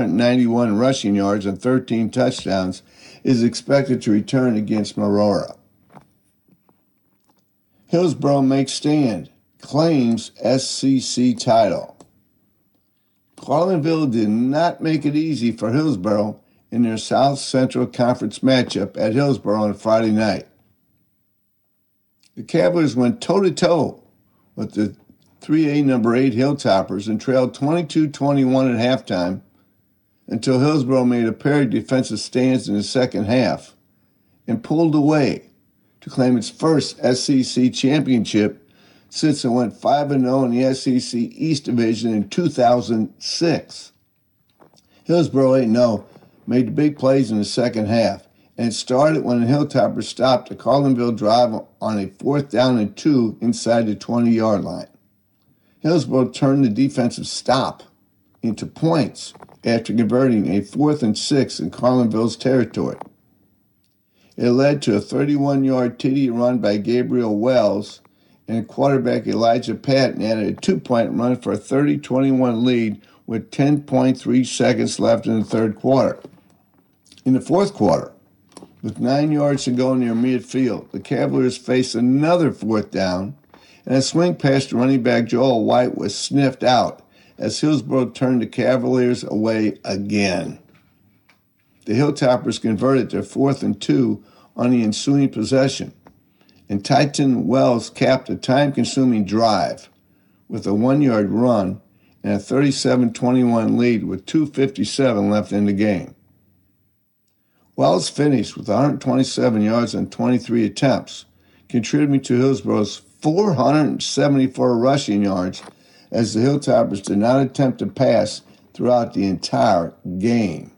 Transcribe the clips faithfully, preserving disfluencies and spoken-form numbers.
ninety-one rushing yards and thirteen touchdowns, is expected to return against Aurora. Hillsboro makes stand, claims S C C title. Carlinville did not make it easy for Hillsboro in their South Central Conference matchup at Hillsboro on Friday night. The Cavaliers went toe-to-toe with the three A number eight Hilltoppers and trailed twenty-two twenty-one at halftime until Hillsboro made a pair of defensive stands in the second half and pulled away to claim its first S C C championship since it went five and oh in the S C C East Division in two thousand six. Hillsboro eight and oh made the big plays in the second half, and it started when the Hilltoppers stopped a Carlinville drive on a fourth down and two inside the twenty-yard line. Hillsboro turned the defensive stop into points after converting a fourth and six in Carlinville's territory. It led to a thirty-one-yard T D run by Gabriel Wells, and quarterback Elijah Patton added a two-point run for a thirty twenty-one lead with ten point three seconds left in the third quarter. In the fourth quarter, with nine yards to go near midfield, the Cavaliers faced another fourth down, and a swing pass to running back Joel White was sniffed out as Hillsboro turned the Cavaliers away again. The Hilltoppers converted their fourth and two on the ensuing possession, and Titan Wells capped a time-consuming drive with a one-yard run and a thirty-seven twenty-one lead with two fifty-seven left in the game. Wells finished with one hundred twenty-seven yards on twenty-three attempts, contributing to Hillsboro's four hundred seventy-four rushing yards as the Hilltoppers did not attempt to pass throughout the entire game.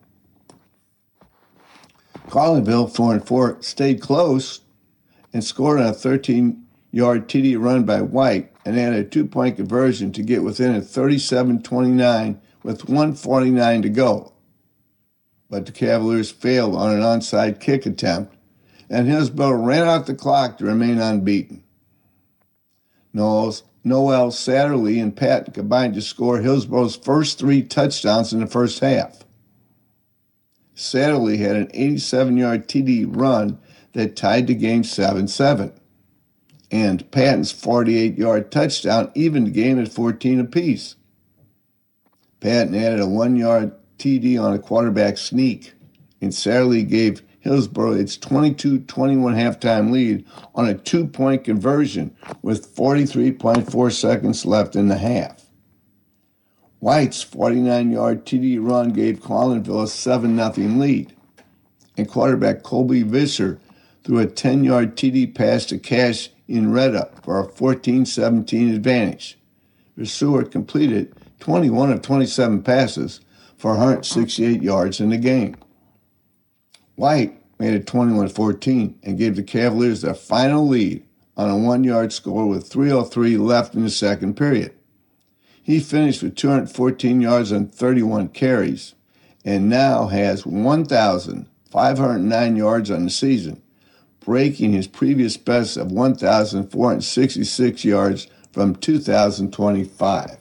Carlinville, four and four, stayed close and scored on a thirteen-yard T D run by White and added a two-point conversion to get within a thirty-seven twenty-nine with one forty-nine to go. But the Cavaliers failed on an onside kick attempt, and Hillsboro ran out the clock to remain unbeaten. Noel Satterley and Patton combined to score Hillsboro's first three touchdowns in the first half. Satterley had an eighty-seven-yard T D run that tied the game seven seven, and Patton's forty-eight-yard touchdown evened the game at fourteen apiece. Patton added a one-yard T D on a quarterback sneak, and Satterley gave Hillsboro its twenty-two twenty-one halftime lead on a two-point conversion with forty-three point four seconds left in the half. White's forty-nine-yard T D run gave Carlinville a seven nothing lead, and quarterback Colby Visser threw a ten-yard T D pass to Cash in Retta for a fourteen seventeen advantage. Visser completed twenty-one of twenty-seven passes for one hundred sixty-eight yards in the game. White made it twenty-one fourteen and gave the Cavaliers their final lead on a one-yard score with three oh three left in the second period. He finished with two hundred fourteen yards on thirty-one carries and now has one thousand five hundred nine yards on the season, breaking his previous best of one thousand four hundred sixty-six yards from two thousand twenty-five.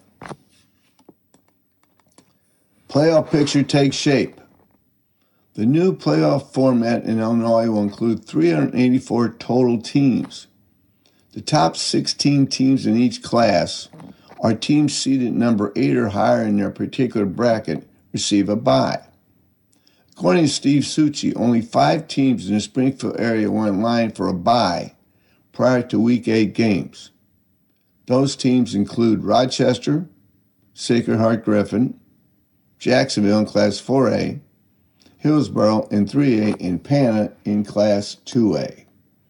Playoff picture takes shape. The new playoff format in Illinois will include three hundred eighty-four total teams. The top sixteen teams in each class, or teams seeded number eight or higher in their particular bracket, receive a bye. According to Steve Succi, only five teams in the Springfield area were in line for a bye prior to Week eight games. Those teams include Rochester, Sacred Heart Griffin, Jacksonville in Class four A, Hillsboro in three A, and Pana in Class two A.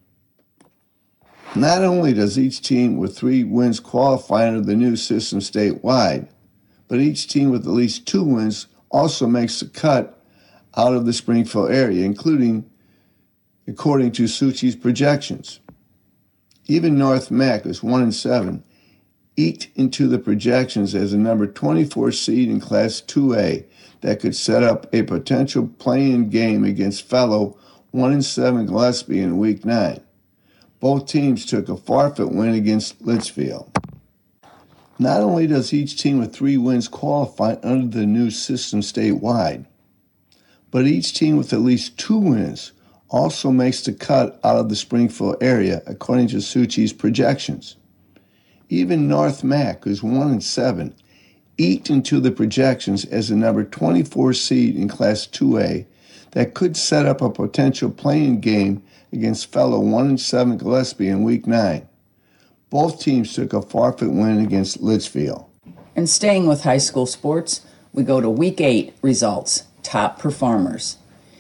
Not only does each team with three wins qualify under the new system statewide, but each team with at least two wins also makes the cut out of the Springfield area, including, according to Suchi's projections. Even North Mac is one and seven, eked into the projections as a number twenty-four seed in Class two A that could set up a potential play-in game against fellow one and seven Gillespie in Week nine. Both teams took a forfeit win against Litchfield. Not only does each team with three wins qualify under the new system statewide, but each team with at least two wins also makes the cut out of the Springfield area, according to Suchi's projections. Even North Mac, who's one and seven, eked into the projections as the number twenty-four seed in Class two A that could set up a potential playing game against fellow one and seven Gillespie in Week nine. Both teams took a forfeit win against Litchfield. And staying with high school sports, we go to Week eight results, top performers.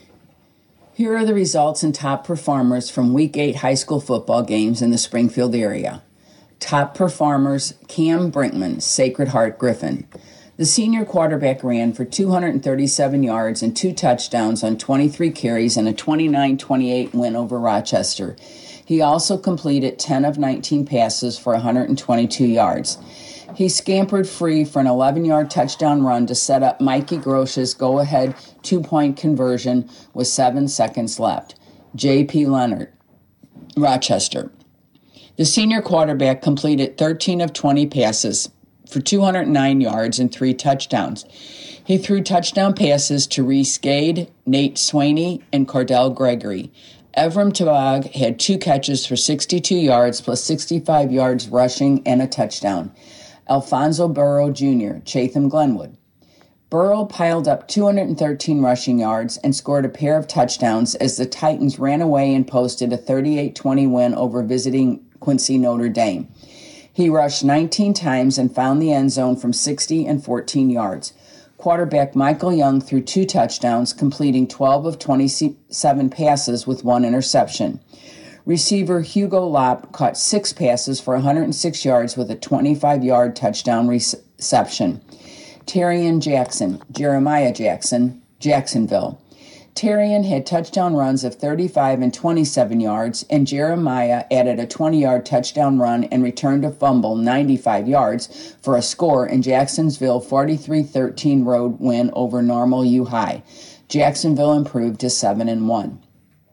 Here are the results and top performers from Week eight high school football games in the Springfield area. Top performers, Cam Brinkman, Sacred Heart Griffin. The senior quarterback ran for two hundred thirty-seven yards and two touchdowns on twenty-three carries and a twenty-nine twenty-eight win over Rochester. He also completed ten of nineteen passes for one hundred twenty-two yards. He scampered free for an eleven-yard touchdown run to set up Mikey Grosh's go-ahead two-point conversion with seven seconds left. J P. Leonard, Rochester. The senior quarterback completed thirteen of twenty passes for two hundred nine yards and three touchdowns. He threw touchdown passes to Reese Gade, Nate Swaney, and Cordell Gregory. Evram Tabag had two catches for sixty-two yards plus sixty-five yards rushing and a touchdown. Alfonso Burrow Junior, Chatham Glenwood. Burrow piled up two hundred thirteen rushing yards and scored a pair of touchdowns as the Titans ran away and posted a thirty-eight twenty win over visiting Quincy Notre Dame. He rushed nineteen times and found the end zone from sixty and fourteen yards. Quarterback Michael Young threw two touchdowns, completing twelve of twenty-seven passes with one interception. Receiver Hugo Lopp caught six passes for one hundred six yards with a twenty-five-yard touchdown reception. Terrian Jackson, Jeremiah Jackson, Jacksonville. Terrian had touchdown runs of thirty-five and twenty-seven yards, and Jeremiah added a twenty-yard touchdown run and returned a fumble ninety-five yards for a score in Jacksonville forty-three thirteen road win over Normal U High. Jacksonville improved to seven and one.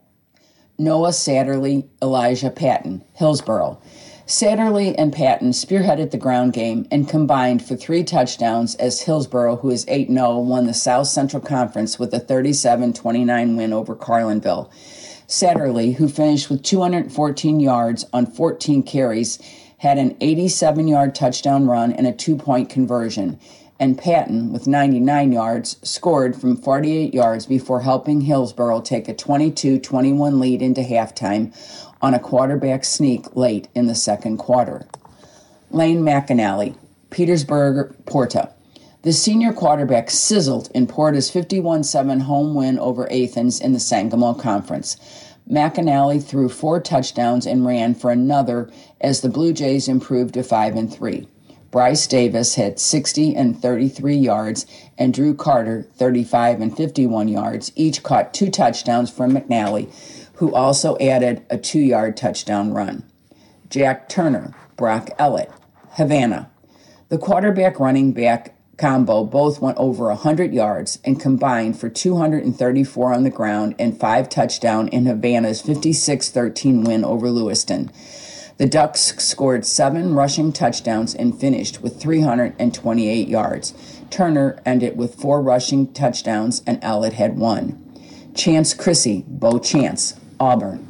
Noah Satterley, Elijah Patton, Hillsboro. Satterley and Patton spearheaded the ground game and combined for three touchdowns as Hillsboro, who is eight and oh, won the South Central Conference with a thirty-seven twenty-nine win over Carlinville. Satterley, who finished with two hundred fourteen yards on fourteen carries, had an eighty-seven-yard touchdown run and a two-point conversion. And Patton, with ninety-nine yards, scored from forty-eight yards before helping Hillsboro take a twenty-two twenty-one lead into halftime on a quarterback sneak late in the second quarter. Lane McAnally, Petersburg Porta. The senior quarterback sizzled in Porta's fifty-one seven home win over Athens in the Sangamo Conference. McAnally threw four touchdowns and ran for another as the Blue Jays improved to five and three. Bryce Davis had sixty and thirty-three yards, and Drew Carter, thirty-five and fifty-one yards. Each caught two touchdowns from McNally, who also added a two-yard touchdown run. Jack Turner, Brock Ellett, Havana. The quarterback running back combo both went over one hundred yards and combined for two hundred thirty-four on the ground and five touchdowns in Havana's fifty-six thirteen win over Lewiston. The Ducks scored seven rushing touchdowns and finished with three hundred twenty-eight yards. Turner ended with four rushing touchdowns and Ellett had one. Chance Chrissy, Bo Chance, Auburn.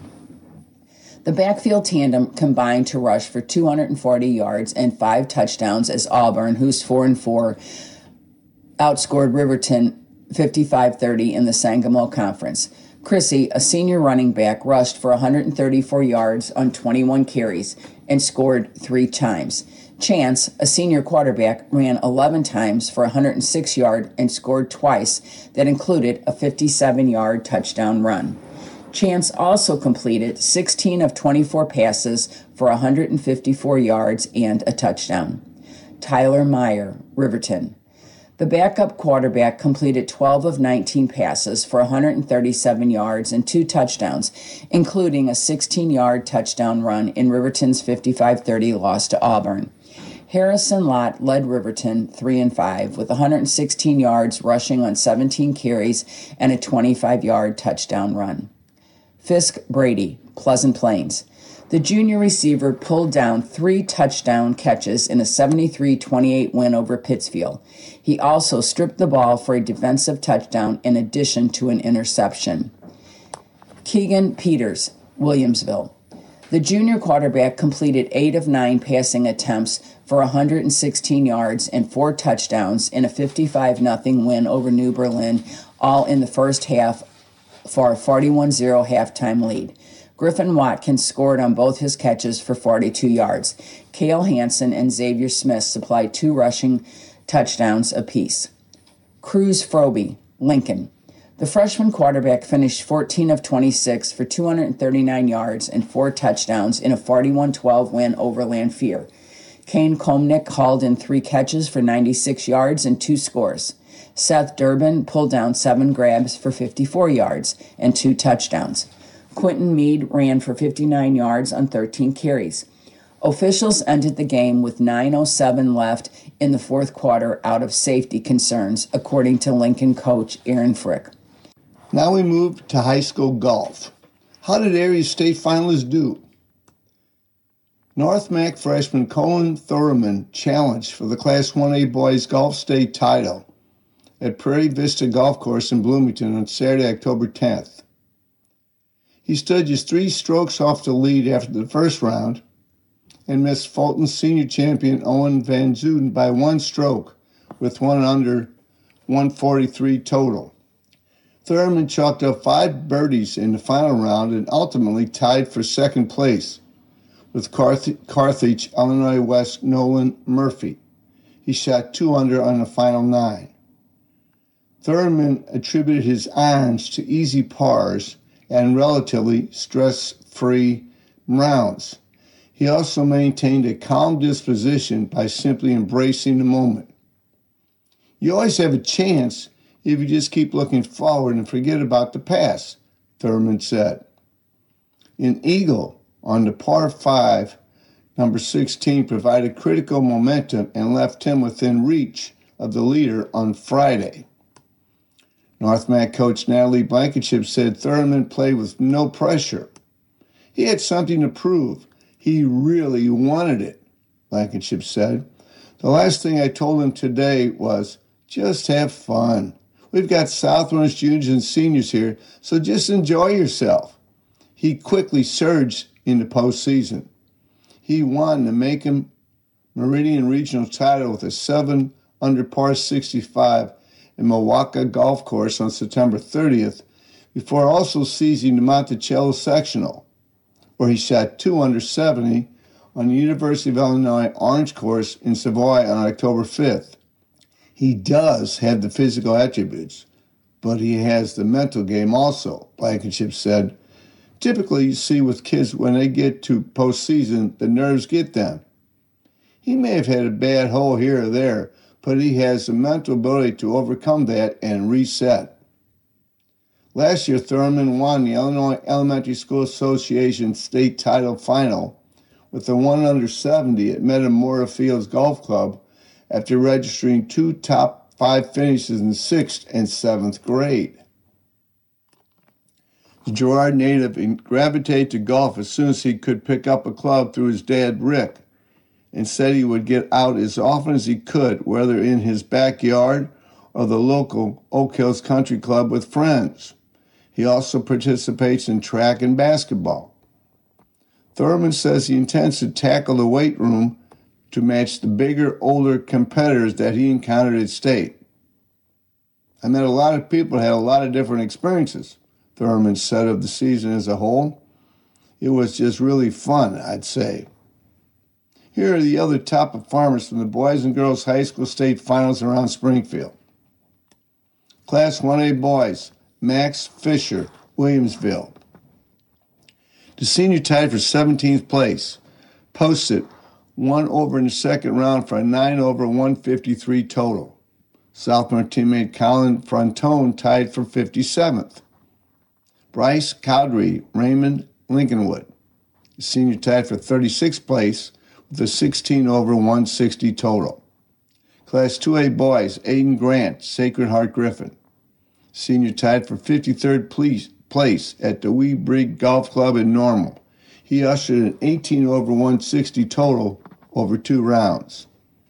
The backfield tandem combined to rush for two hundred forty yards and five touchdowns as Auburn, who's four and four, outscored Riverton fifty-five thirty in the Sangamo Conference. Chrissy, a senior running back, rushed for one hundred thirty-four yards on twenty-one carries and scored three times. Chance, a senior quarterback, ran eleven times for one hundred six yards and scored twice. That included a fifty-seven-yard touchdown run. Chance also completed sixteen of twenty-four passes for one hundred fifty-four yards and a touchdown. Tyler Meyer, Riverton. The backup quarterback completed twelve of nineteen passes for one hundred thirty-seven yards and two touchdowns, including a sixteen-yard touchdown run in Riverton's fifty-five thirty loss to Auburn. Harrison Lott led Riverton three and five with one hundred sixteen yards rushing on seventeen carries and a twenty-five-yard touchdown run. Fisk Brady, Pleasant Plains. The junior receiver pulled down three touchdown catches in a seventy-three twenty-eight win over Pittsfield. He also stripped the ball for a defensive touchdown in addition to an interception. Keegan Peters, Williamsville. The junior quarterback completed eight of nine passing attempts for one hundred sixteen yards and four touchdowns in a fifty-five nothing win over New Berlin, all in the first half for a forty-one zero halftime lead. Griffin Watkins scored on both his catches for forty-two yards. Cale Hansen and Xavier Smith supplied two rushing touchdowns apiece. Cruz Froby, Lincoln. The freshman quarterback finished fourteen of twenty-six for two hundred thirty-nine yards and four touchdowns in a forty-one twelve win over Lanphier. Kane Komnick hauled in three catches for ninety-six yards and two scores. Seth Durbin pulled down seven grabs for fifty-four yards and two touchdowns. Quentin Meade ran for fifty-nine yards on thirteen carries. Officials ended the game with nine oh seven left in the fourth quarter out of safety concerns, according to Lincoln coach Aaron Frick. Now we move to high school golf. How did area state finalists do? North Mac freshman Colin Thurman challenged for the Class one A boys golf state title at Prairie Vista Golf Course in Bloomington on Saturday, October tenth. He stood just three strokes off the lead after the first round and missed Fulton senior champion Owen Van Zuden by one stroke with one under one forty-three total. Thurman chalked up five birdies in the final round and ultimately tied for second place with Carth- Carthage, Illinois West Nolan Murphy. He shot two under on the final nine. Thurman attributed his irons to easy pars and relatively stress-free rounds. He also maintained a calm disposition by simply embracing the moment. You always have a chance if you just keep looking forward and forget about the past, Thurman said. An eagle on the par five, number sixteen, provided critical momentum and left him within reach of the leader on Friday. North Mac coach Natalie Blankenship said Thurman played with no pressure. He had something to prove. He really wanted it, Blankenship said. The last thing I told him today was, just have fun. We've got Southwest juniors and seniors here, so just enjoy yourself. He quickly surged in the postseason. He won the Macon Meridian Regional title with a seven under par sixty-five in Milwaukee Golf Course on September thirtieth, before also seizing the Monticello Sectional, where he shot two under seventy on the University of Illinois Orange Course in Savoy on October fifth. He does have the physical attributes, but he has the mental game also, Blankenship said. Typically, you see with kids when they get to postseason, the nerves get them. He may have had a bad hole here or there, but he has the mental ability to overcome that and reset. Last year, Thurman won the Illinois Elementary School Association state title final with a one under seventy at Metamora Fields Golf Club after registering two top five finishes in sixth and seventh grade. The Girard native gravitated to golf as soon as he could pick up a club through his dad, Rick, and said he would get out as often as he could, whether in his backyard or the local Oak Hills Country Club with friends. He also participates in track and basketball. Thurman says he intends to tackle the weight room to match the bigger, older competitors that he encountered at state. I met a lot of people who had a lot of different experiences, Thurman said of the season as a whole. It was just really fun, I'd say. Here are the other top performers from the boys and girls high school state finals around Springfield. Class one A boys, Max Fisher, Williamsville. The senior tied for seventeenth place, posted one over in the second round for a nine over one fifty-three total. Sophomore teammate Colin Frontone tied for fifty-seventh. Bryce Cowdery, Raymond Lincolnwood. The senior tied for thirty-sixth place with a sixteen over one sixty total. Class two A boys, Aiden Grant, Sacred Heart Griffin. Senior tied for fifty-third place at the Wee Brig Golf Club in Normal. He ushered an eighteen over one sixty total over two rounds.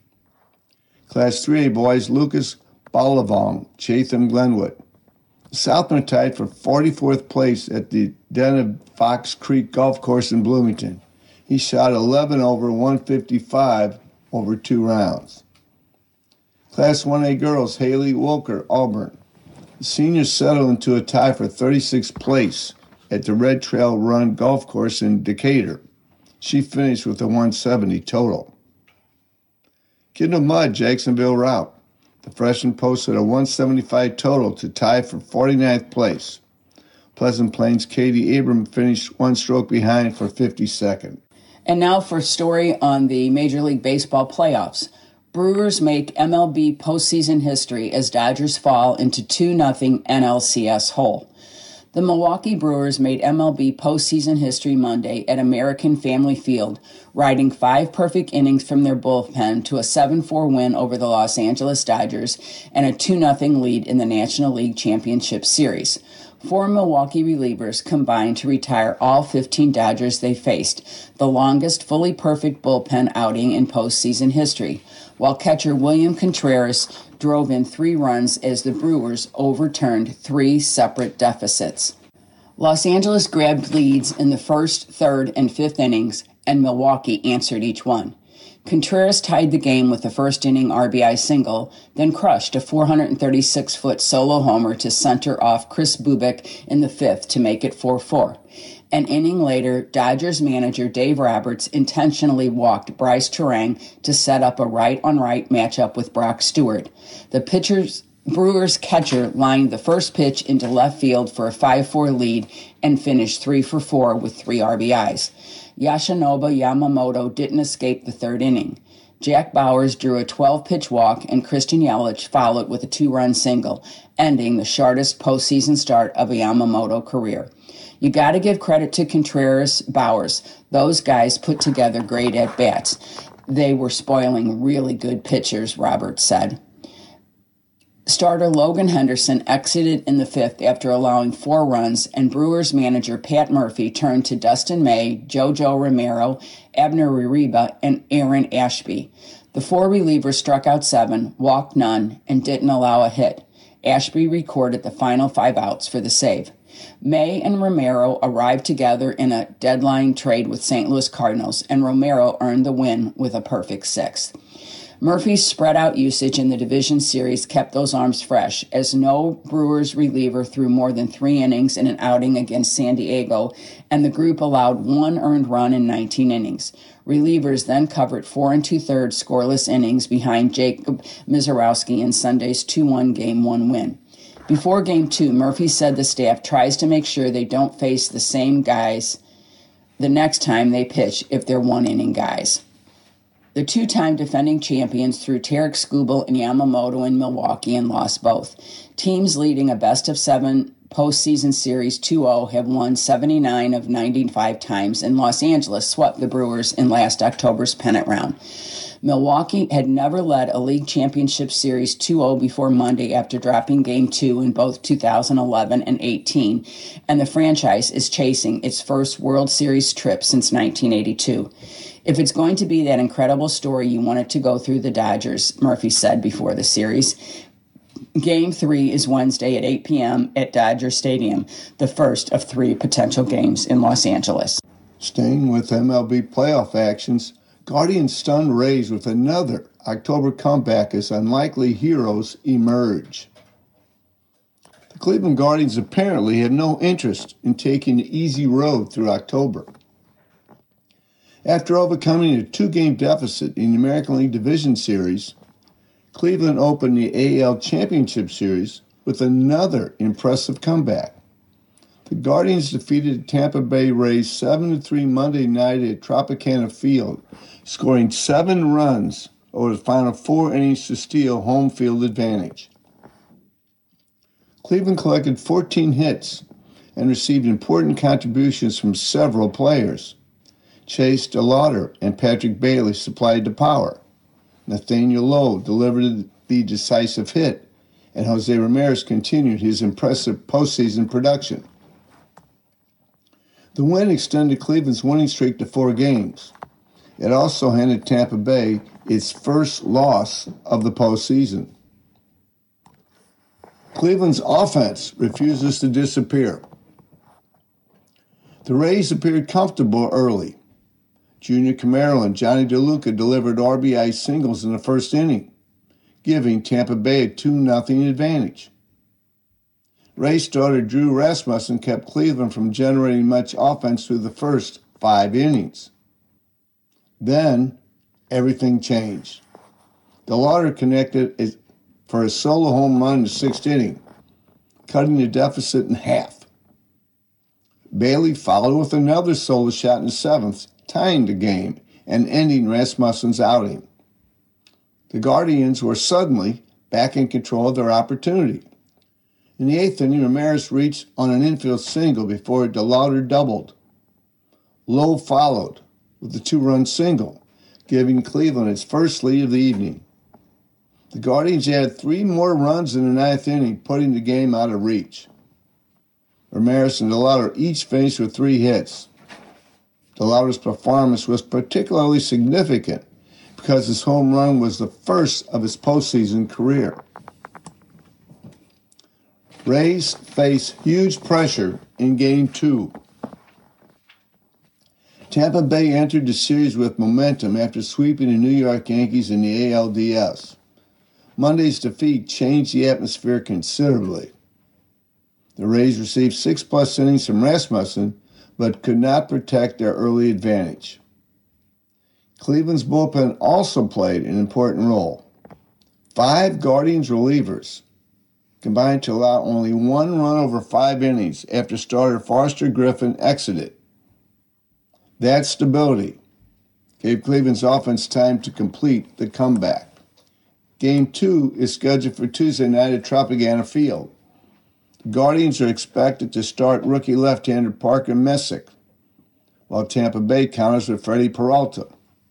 Class three A boys, Lucas Balavong, Chatham Glenwood. The Southmen tied for forty-fourth place at the Denham Fox Creek Golf Course in Bloomington. He shot eleven over one fifty-five over two rounds. Class one A girls, Haley Wolker, Auburn. The seniors settled into a tie for thirty-sixth place at the Red Trail Run Golf Course in Decatur. She finished with a one seventy total. Kindle Mud, Jacksonville Route. The freshman posted a one seventy-five total to tie for forty-ninth place. Pleasant Plains' Katie Abram finished one stroke behind for fifty-second. And now for a story on the Major League Baseball playoffs. Brewers make M L B postseason history as Dodgers fall into two nothing N L C S hole. The Milwaukee Brewers made M L B postseason history Monday at American Family Field, riding five perfect innings from their bullpen to a seven four win over the Los Angeles Dodgers and a two nothing lead in the National League Championship Series. Four Milwaukee relievers combined to retire all fifteen Dodgers they faced, the longest fully perfect bullpen outing in postseason history, while catcher William Contreras drove in three runs as the Brewers overturned three separate deficits. Los Angeles grabbed leads in the first, third, and fifth innings, and Milwaukee answered each one. Contreras tied the game with the first inning R B I single, then crushed a four thirty-six foot solo homer to center off Chris Bubic in the fifth to make it four four. An inning later, Dodgers manager Dave Roberts intentionally walked Bryce Turang to set up a right-on-right matchup with Brock Stewart. The pitcher's Brewers catcher lined the first pitch into left field for a five four lead and finished three for four with three R B Is. Yoshinobu Yamamoto didn't escape the third inning. Jack Bowers drew a twelve-pitch walk, and Christian Yelich followed with a two-run single, ending the shortest postseason start of a Yamamoto career. You got to give credit to Contreras, Bowers. Those guys put together great at-bats. They were spoiling really good pitchers, Roberts said. Starter Logan Henderson exited in the fifth after allowing four runs, and Brewers manager Pat Murphy turned to Dustin May, JoJo Romero, Abner Uribe, and Aaron Ashby. The four relievers struck out seven, walked none, and didn't allow a hit. Ashby recorded the final five outs for the save. May and Romero arrived together in a deadline trade with Saint Louis Cardinals, and Romero earned the win with a perfect sixth. Murphy's spread-out usage in the division series kept those arms fresh, as no Brewers reliever threw more than three innings in an outing against San Diego, and the group allowed one earned run in nineteen innings. Relievers then covered four and two-thirds scoreless innings behind Jacob Misiorowski in Sunday's two one Game one win. Before Game two, Murphy said the staff tries to make sure they don't face the same guys the next time they pitch if they're one-inning guys. The two-time defending champions threw Tarek Skubal and Yamamoto in Milwaukee and lost both. Teams leading a best-of-seven postseason series two oh have won seventy-nine of ninety-five times, and Los Angeles swept the Brewers in last October's pennant round. Milwaukee had never led a league championship series two oh before Monday after dropping Game two in both two thousand eleven and eighteen, and the franchise is chasing its first World Series trip since nineteen eighty-two. If it's going to be that incredible story, you want it to go through the Dodgers, Murphy said before the series. Game three is Wednesday at eight p.m. at Dodger Stadium, the first of three potential games in Los Angeles. Staying with M L B playoff actions, Guardians stunned Rays with another October comeback as unlikely heroes emerge. The Cleveland Guardians apparently have no interest in taking the easy road through October. After overcoming a two-game deficit in the American League Division Series, Cleveland opened the A L Championship Series with another impressive comeback. The Guardians defeated the Tampa Bay Rays seven to three Monday night at Tropicana Field, scoring seven runs over the final four innings to steal home field advantage. Cleveland collected fourteen hits and received important contributions from several players. Chase DeLauder and Patrick Bailey supplied the power. Nathaniel Lowe delivered the decisive hit, and Jose Ramirez continued his impressive postseason production. The win extended Cleveland's winning streak to four games. It also handed Tampa Bay its first loss of the postseason. Cleveland's offense refuses to disappear. The Rays appeared comfortable early. Junior Camaro and Johnny DeLuca delivered R B I singles in the first inning, giving Tampa Bay a two nothing advantage. Rays starter Drew Rasmussen kept Cleveland from generating much offense through the first five innings. Then, everything changed. DeLauder connected for a solo home run in the sixth inning, cutting the deficit in half. Bailey followed with another solo shot in the seventh, tying the game and ending Rasmussen's outing. The Guardians were suddenly back in control of their opportunity. In the eighth inning, Ramirez reached on an infield single before DeLauder doubled. Lowe followed with a two-run single, giving Cleveland its first lead of the evening. The Guardians added three more runs in the ninth inning, putting the game out of reach. Ramirez and DeLauder each finished with three hits. DeLauder's performance was particularly significant because his home run was the first of his postseason career. Rays face huge pressure in Game two. Tampa Bay entered the series with momentum after sweeping the New York Yankees in the A L D S. Monday's defeat changed the atmosphere considerably. The Rays received six-plus innings from Rasmussen, but could not protect their early advantage. Cleveland's bullpen also played an important role. Five Guardians relievers combined to allow only one run over five innings after starter Foster Griffin exited. That stability gave Cleveland's offense time to complete the comeback. Game two is scheduled for Tuesday night at Tropicana Field. The Guardians are expected to start rookie left-hander Parker Messick, while Tampa Bay counters with Freddie Peralta.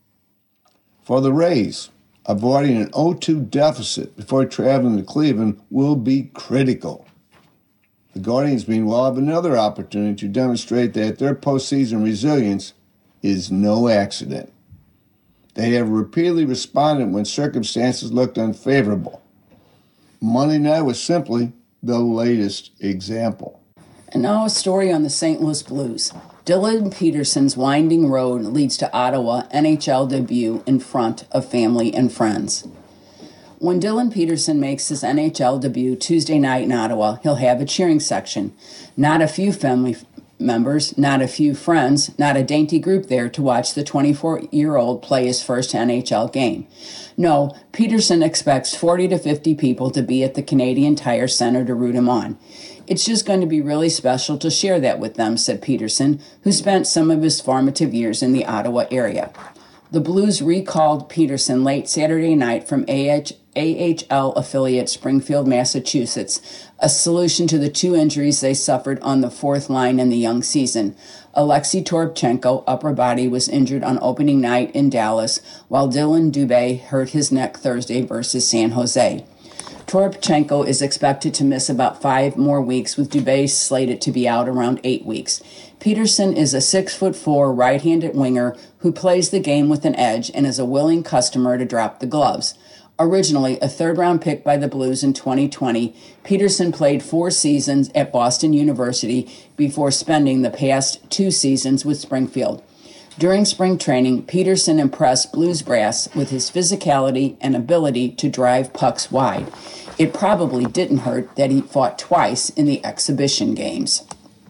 For the Rays, avoiding an oh two deficit before traveling to Cleveland will be critical. The Guardians, meanwhile, have another opportunity to demonstrate that their postseason resilience is no accident. They have repeatedly responded when circumstances looked unfavorable. Monday night was simply the latest example. And now a story on the Saint Louis Blues. Dylan Peterson's winding road leads to Ottawa N H L debut in front of family and friends. When Dylan Peterson makes his N H L debut Tuesday night in Ottawa, he'll have a cheering section. Not a few family members, not a few friends, not a dainty group there to watch the twenty-four-year-old play his first N H L game. No, Peterson expects forty to fifty people to be at the Canadian Tire Center to root him on. It's just going to be really special to share that with them, said Peterson, who spent some of his formative years in the Ottawa area. The Blues recalled Peterson late Saturday night from A H L affiliate Springfield, Massachusetts, a solution to the two injuries they suffered on the fourth line in the young season. Alexei Toropchenko, upper body, was injured on opening night in Dallas, while Dylan Dubé hurt his neck Thursday versus San Jose. Toropchenko is expected to miss about five more weeks, with Dubé slated to be out around eight weeks. Peterson is a six foot four right-handed winger who plays the game with an edge and is a willing customer to drop the gloves. Originally a third-round pick by the Blues in twenty twenty, Peterson played four seasons at Boston University before spending the past two seasons with Springfield. During spring training, Peterson impressed Blues brass with his physicality and ability to drive pucks wide. It probably didn't hurt that he fought twice in the exhibition games.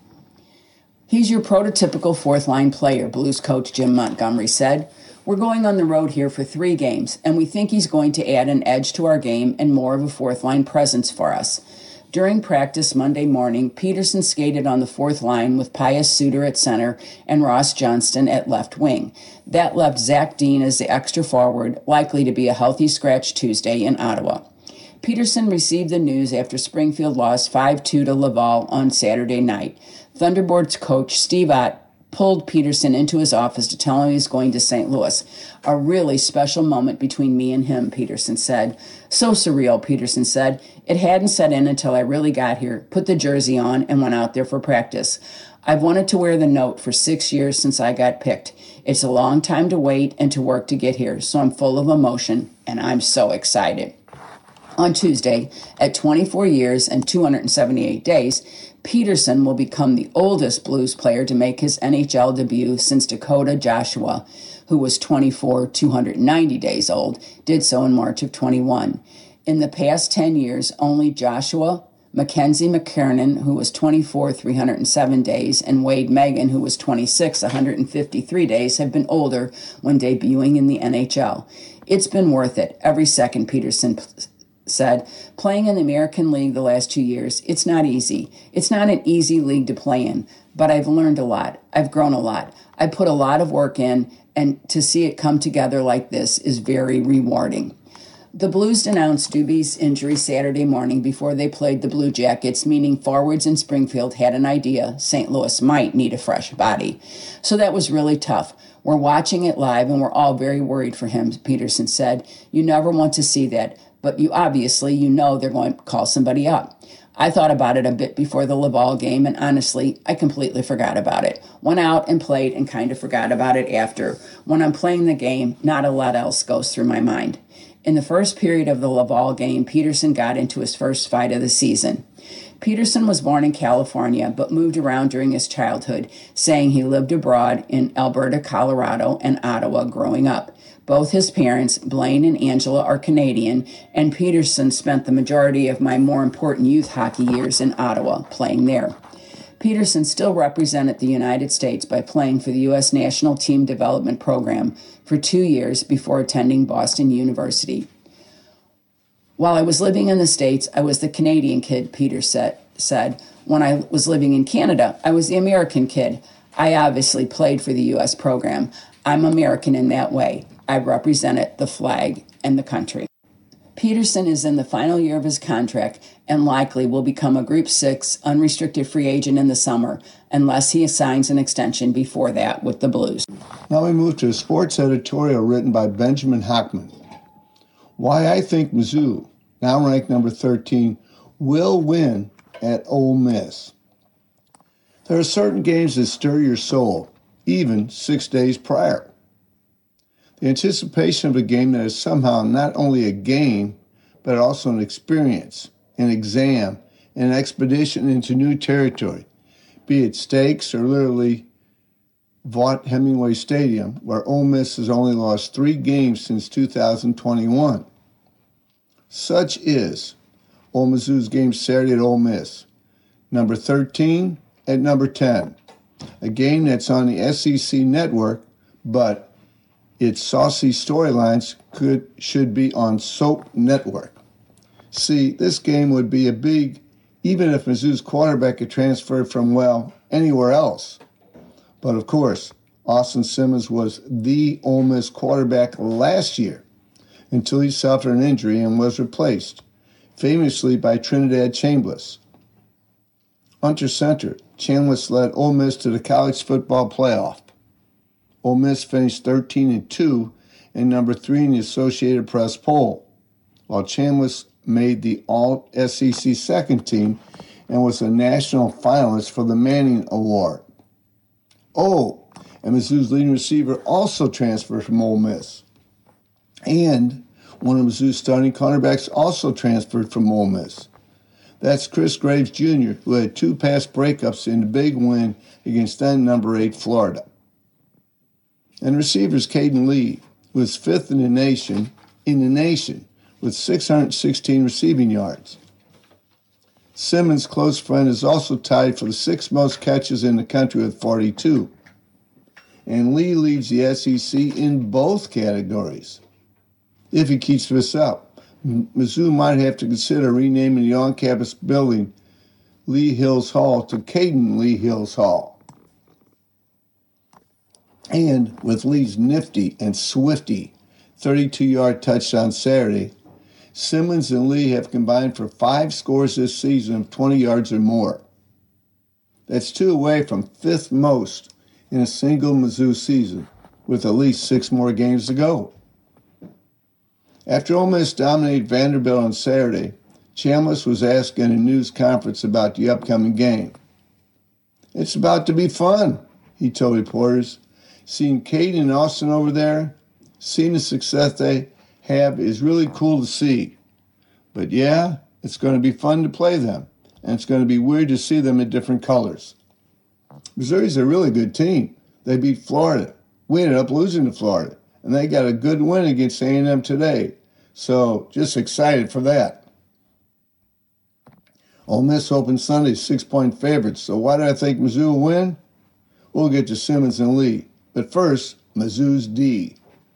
He's your prototypical fourth-line player, Blues coach Jim Montgomery said. We're going on the road here for three games, and we think he's going to add an edge to our game and more of a fourth-line presence for us. During practice Monday morning, Peterson skated on the fourth line with Pius Suter at center and Ross Johnston at left wing. That left Zach Dean as the extra forward, likely to be a healthy scratch Tuesday in Ottawa. Peterson received the news after Springfield lost five two to Laval on Saturday night. Thunderbirds coach Steve Ott pulled Peterson into his office to tell him he was going to Saint Louis. A really special moment between me and him, Peterson said. So surreal, Peterson said. It hadn't set in until I really got here, put the jersey on, and went out there for practice. I've wanted to wear the note for six years since I got picked. It's a long time to wait and to work to get here, so I'm full of emotion, and I'm so excited. On Tuesday, at twenty-four years and two hundred seventy-eight days, Peterson will become the oldest Blues player to make his N H L debut since Dakota Joshua, who was twenty-four, two hundred ninety days old, did so in March of twenty-one. In the past ten years, only Joshua, Mackenzie McKernan, who was twenty-four, three hundred seven days, and Wade Megan, who was twenty-six, one hundred fifty-three days, have been older when debuting in the N H L. It's been worth it, every second, Peterson said. Playing in the American League the last two years, it's not easy. It's not an easy league to play in, but I've learned a lot. I've grown a lot. I put a lot of work in, and to see it come together like this is very rewarding. The Blues announced Doobie's injury Saturday morning before they played the Blue Jackets, meaning forwards in Springfield had an idea Saint Louis might need a fresh body. So that was really tough. We're watching it live, and we're all very worried for him, Peterson said. You never want to see that, but you obviously, you know they're going to call somebody up. I thought about it a bit before the Laval game, and honestly, I completely forgot about it. Went out and played and kind of forgot about it after. When I'm playing the game, not a lot else goes through my mind. In the first period of the Laval game, Peterson got into his first fight of the season. Peterson was born in California, but moved around during his childhood, saying he lived abroad in Alberta, Colorado, and Ottawa growing up. Both his parents, Blaine and Angela, are Canadian, and Peterson spent the majority of my more important youth hockey years in Ottawa, playing there. Peterson still represented the United States by playing for the U S National Team Development Program for two years before attending Boston University. While I was living in the States, I was the Canadian kid, Peter said. said. When I was living in Canada, I was the American kid. I obviously played for the U S program. I'm American in that way. I represented the flag and the country. Peterson is in the final year of his contract and likely will become a Group six unrestricted free agent in the summer unless he signs an extension before that with the Blues. Now we move to a sports editorial written by Benjamin Hockman. Why I think Mizzou, now ranked number thirteen, will win at Ole Miss. There are certain games that stir your soul, even six days prior. The anticipation of a game that is somehow not only a game, but also an experience, an exam, an expedition into new territory, be it stakes or literally Vaught Hemingway Stadium, where Ole Miss has only lost three games since two thousand twenty-one. Such is Ole Mizzou's game Saturday at Ole Miss, number thirteen at number ten, a game that's on the S E C network, but its saucy storylines could should be on Soap Network. See, this game would be a big, even if Mizzou's quarterback had transferred from, well, anywhere else. But of course, Austin Simmons was the Ole Miss quarterback last year until he suffered an injury and was replaced, famously by Trinidad Chambliss. Under center, Chambliss led Ole Miss to the college football playoff. Ole Miss finished thirteen and two and number three in the Associated Press poll, while Chambliss made the All-S E C second team and was a national finalist for the Manning Award. Oh, and Mizzou's leading receiver also transferred from Ole Miss. And one of Mizzou's starting cornerbacks also transferred from Ole Miss. That's Chris Graves Junior, who had two pass breakups in the big win against then number eight Florida. And receivers Caden Lee was fifth in the nation, in the nation with six hundred sixteen receiving yards. Simmons' close friend is also tied for the sixth most catches in the country with forty-two. And Lee leads the S E C in both categories. If he keeps this up, Mizzou might have to consider renaming the on-campus building Lee Hills Hall to Caden Lee Hills Hall. And with Lee's nifty and swifty thirty-two-yard touchdown Saturday, Simmons and Lee have combined for five scores this season of twenty yards or more. That's two away from fifth most in a single Mizzou season, with at least six more games to go. After Ole Miss dominated Vanderbilt on Saturday, Chambliss was asked in a news conference about the upcoming game. "It's about to be fun," he told reporters. "Seeing Kate and Austin over there, seeing the success they have is really cool to see. But yeah, it's going to be fun to play them, and it's going to be weird to see them in different colors." Missouri's a really good team. They beat Florida. We ended up losing to Florida, and they got a good win against A and M today. So just excited for that. Ole Miss opened Sunday six-point favorites. So why do I think Mizzou will win? We'll get to Simmons and Lee. But first, Mizzou's D.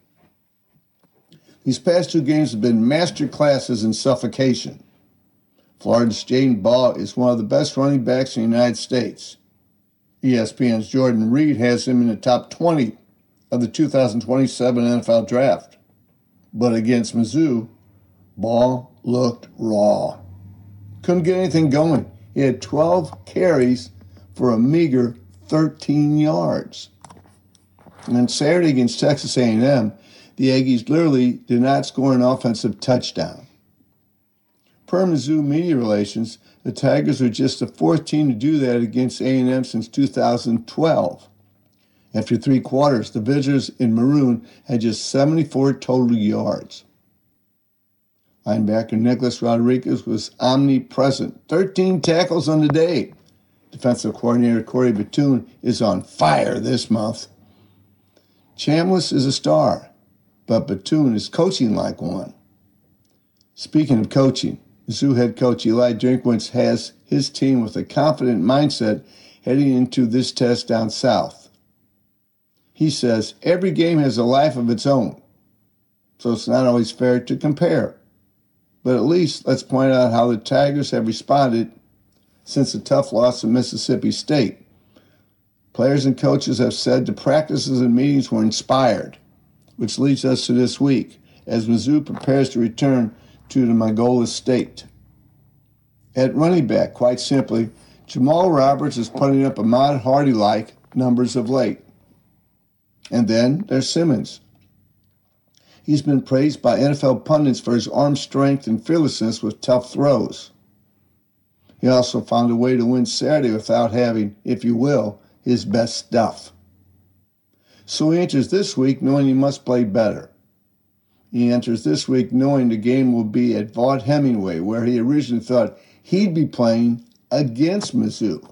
These past two games have been master classes in suffocation. Florida's Jaden Ball is one of the best running backs in the United States. E S P N's Jordan Reed has him in the top twenty of the two thousand twenty-seven N F L Draft. But against Mizzou, Ball looked raw. Couldn't get anything going. He had twelve carries for a meager thirteen yards. And on Saturday against Texas A and M, the Aggies literally did not score an offensive touchdown. Per Mizzou media relations, the Tigers are just the fourth team to do that against A and M since two thousand twelve. After three quarters, the visitors in maroon had just seventy-four total yards. Linebacker Nicholas Rodriguez was omnipresent, thirteen tackles on the day. Defensive coordinator Corey Batoon is on fire this month. Chambliss is a star, but Batoon is coaching like one. Speaking of coaching, Mizzou head coach Eli Drinkwitz has his team with a confident mindset heading into this test down south. He says every game has a life of its own, so it's not always fair to compare. But at least let's point out how the Tigers have responded since the tough loss to Mississippi State. Players and coaches have said the practices and meetings were inspired, which leads us to this week as Mizzou prepares to return to the Mongolia State. At running back, quite simply, Jamal Roberts is putting up Ahmad Hardy-like numbers of late. And then there's Simmons. He's been praised by N F L pundits for his arm strength and fearlessness with tough throws. He also found a way to win Saturday without having, if you will, his best stuff. So he enters this week knowing he must play better. He enters this week knowing the game will be at Vaught Hemingway, where he originally thought he'd be playing against Mizzou.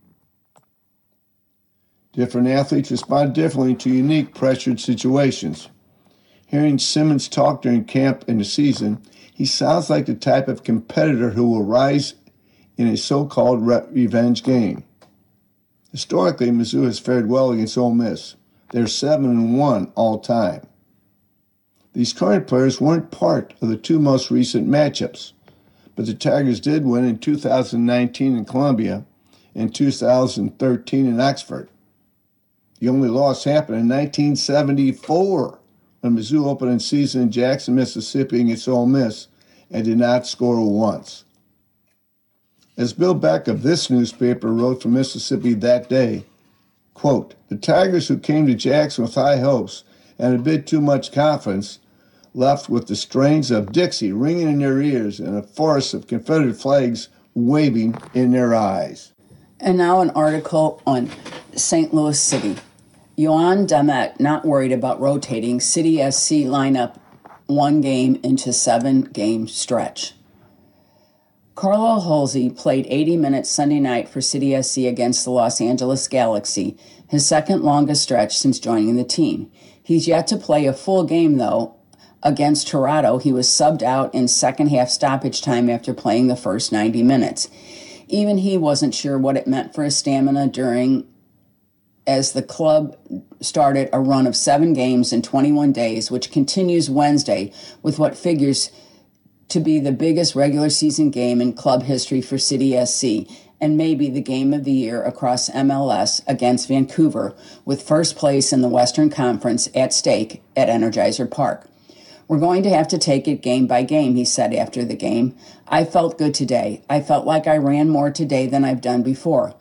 Different athletes respond differently to unique pressured situations. Hearing Simmons talk during camp and the season, he sounds like the type of competitor who will rise in a so-called revenge game. Historically, Mizzou has fared well against Ole Miss. They're seven and one all time. These current players weren't part of the two most recent matchups, but the Tigers did win in two thousand nineteen in Columbia and two thousand thirteen in Oxford. The only loss happened in nineteen seventy-four when Mizzou opened its season in Jackson, Mississippi against Ole Miss and did not score once. As Bill Beck of this newspaper wrote from Mississippi that day, quote, "The Tigers, who came to Jackson with high hopes and a bit too much confidence, left with the strains of Dixie ringing in their ears and a forest of Confederate flags waving in their eyes." And now an article on Saint Louis City. Yohan Damet not worried about rotating City S C lineup one game into seven-game stretch. Carlo Halsey played eighty minutes Sunday night for City S C against the Los Angeles Galaxy, his second longest stretch since joining the team. He's yet to play a full game, though. Against Toronto, he was subbed out in second-half stoppage time after playing the first ninety minutes. Even he wasn't sure what it meant for his stamina during as the club started a run of seven games in twenty-one days, which continues Wednesday with what figures to be the biggest regular season game in club history for City S C, and maybe the game of the year across M L S against Vancouver, with first place in the Western Conference at stake at Energizer Park. "We're going to have to take it game by game," he said after the game. "I felt good today. I felt like I ran more today than I've done before.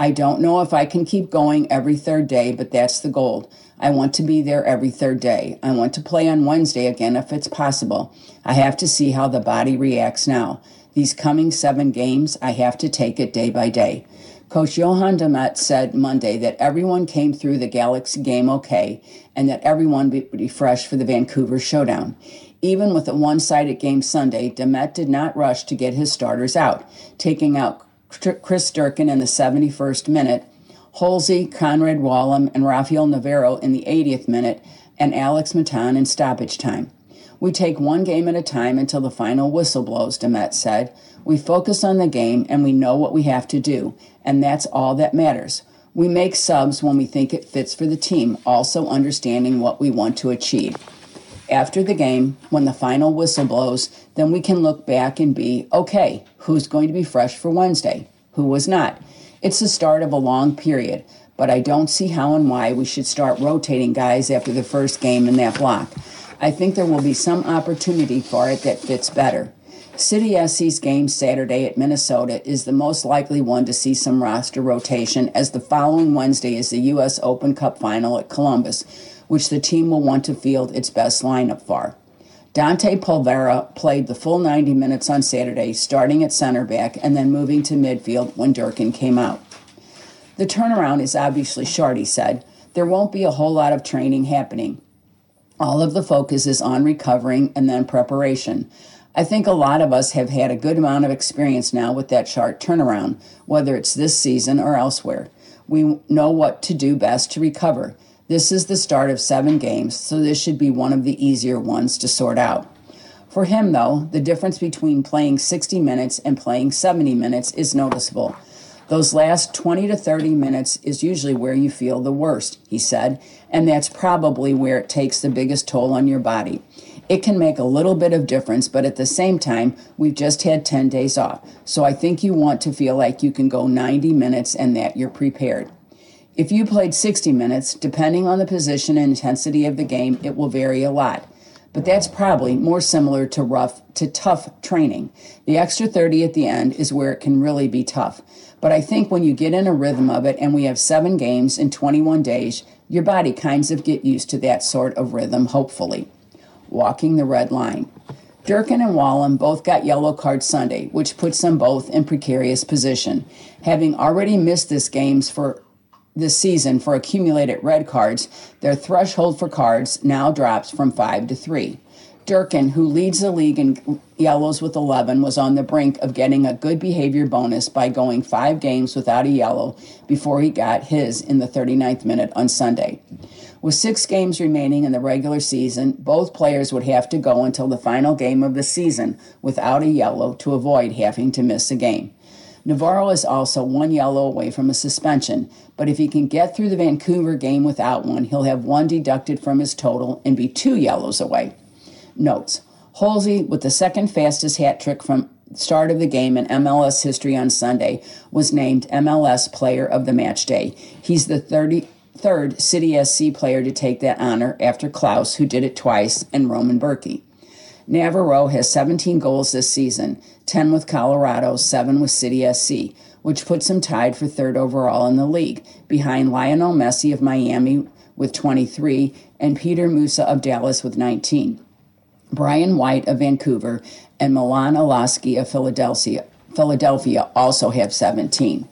I don't know if I can keep going every third day, but that's the goal. I want to be there every third day. I want to play on Wednesday again if it's possible. I have to see how the body reacts now. These coming seven games, I have to take it day by day. Coach Johan Demet said Monday that everyone came through the Galaxy game okay and that everyone would be fresh for the Vancouver showdown. Even with a one-sided game Sunday, Demet did not rush to get his starters out, taking out Chris Durkin in the seventy-first minute, Holsey, Conrad Wallem, and Rafael Navarro in the eightieth minute, and Alex Matan in stoppage time. We take one game at a time until the final whistle blows, Demet said. We focus on the game and we know what we have to do, and that's all that matters. We make subs when we think it fits for the team, also understanding what we want to achieve. After the game, when the final whistle blows, then we can look back and be, okay, who's going to be fresh for Wednesday? Who was not? It's the start of a long period, but I don't see how and why we should start rotating guys after the first game in that block. I think there will be some opportunity for it that fits better. City S C's game Saturday at Minnesota is the most likely one to see some roster rotation, as the following Wednesday is the U S Open Cup final at Columbus, which the team will want to field its best lineup for. Dante Pulvera played the full ninety minutes on Saturday, starting at center back and then moving to midfield when Durkin came out. The turnaround is obviously short, he said. There won't be a whole lot of training happening. All of the focus is on recovering and then preparation. I think a lot of us have had a good amount of experience now with that short turnaround, whether it's this season or elsewhere. We know what to do best to recover. This is the start of seven games, so this should be one of the easier ones to sort out. For him, though, the difference between playing sixty minutes and playing seventy minutes is noticeable. Those last twenty to thirty minutes is usually where you feel the worst, he said, and that's probably where it takes the biggest toll on your body. It can make a little bit of difference, but at the same time, we've just had ten days off, so I think you want to feel like you can go ninety minutes and that you're prepared. If you played sixty minutes, depending on the position and intensity of the game, it will vary a lot. But that's probably more similar to rough to tough training. The extra thirty at the end is where it can really be tough. But I think when you get in a rhythm of it and we have seven games in twenty-one days, your body kinds of get used to that sort of rhythm, hopefully. Walking the red line. Durkin and Wallem both got yellow cards Sunday, which puts them both in precarious position. Having already missed this games for this season for accumulated red cards, their threshold for cards now drops from five to three. Durkin, who leads the league in yellows with eleven, was on the brink of getting a good behavior bonus by going five games without a yellow before he got his in the thirty-ninth minute on Sunday. With six games remaining in the regular season, both players would have to go until the final game of the season without a yellow to avoid having to miss a game. Navarro is also one yellow away from a suspension, but if he can get through the Vancouver game without one, he'll have one deducted from his total and be two yellows away. Notes: Holsey, with the second fastest hat trick from the start of the game in M L S history on Sunday, was named M L S Player of the Match Day. He's the thirty-third City S C player to take that honor after Klaus, who did it twice, and Roman Berkey. Navarro has seventeen goals this season, ten with Colorado, seven with City S C, which puts him tied for third overall in the league, behind Lionel Messi of Miami with twenty-three and Peter Musa of Dallas with nineteen. Brian White of Vancouver and Milan Alaski of Philadelphia, Philadelphia also have seventeen.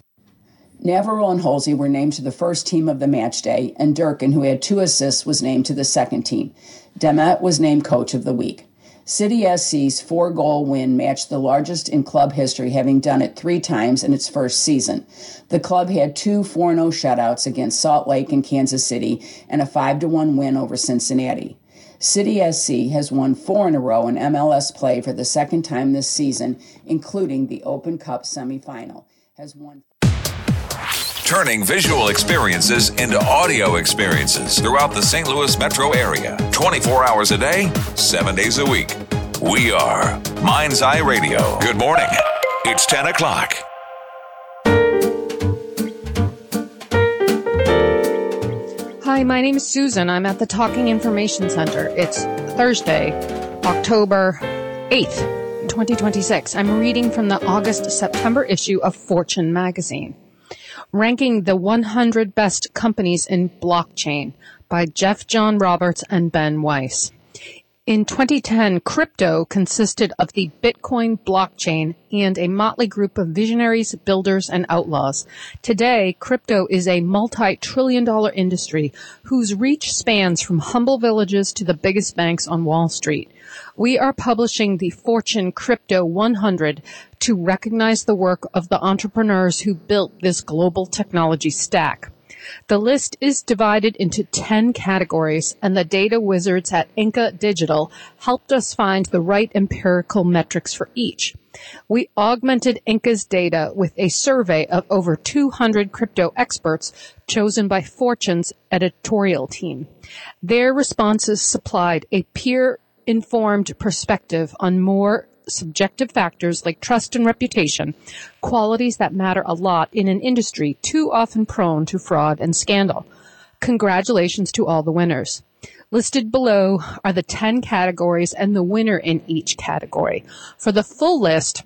Navarro and Holsey were named to the first team of the match day, and Durkin, who had two assists, was named to the second team. Demet was named Coach of the Week. City S C's four-goal win matched the largest in club history, having done it three times in its first season. The club had two four oh shutouts against Salt Lake and Kansas City and a five to one win over Cincinnati. City S C has won four in a row in M L S play for the second time this season, including the Open Cup semifinal. Has won. Turning visual experiences into audio experiences throughout the Saint Louis metro area. twenty-four hours a day, seven days a week. We are Mind's Eye Radio. Good morning. It's ten o'clock. Hi, my name is Susan. I'm at the Talking Information Center. It's Thursday, October eighth, twenty twenty-six. I'm reading from the August-September issue of Fortune magazine. Ranking the one hundred Best Companies in Blockchain by Jeff John Roberts and Ben Weiss. In twenty ten, crypto consisted of the Bitcoin blockchain and a motley group of visionaries, builders, and outlaws. Today, crypto is a multi-trillion dollar industry whose reach spans from humble villages to the biggest banks on Wall Street. We are publishing the Fortune Crypto one hundred to recognize the work of the entrepreneurs who built this global technology stack. The list is divided into ten categories, and the data wizards at Inca Digital helped us find the right empirical metrics for each. We augmented Inca's data with a survey of over two hundred crypto experts chosen by Fortune's editorial team. Their responses supplied a peer-informed perspective on more subjective factors like trust and reputation, qualities that matter a lot in an industry too often prone to fraud and scandal. Congratulations to all the winners. Listed below are the ten categories and the winner in each category. For the full list,